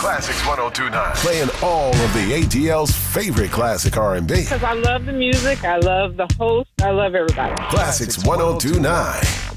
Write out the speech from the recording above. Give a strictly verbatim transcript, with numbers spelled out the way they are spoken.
Classics one oh two point nine. Playing all of the A T L's favorite classic R and B. Because I love the music, I love the host, I love everybody. Classics one oh two point nine.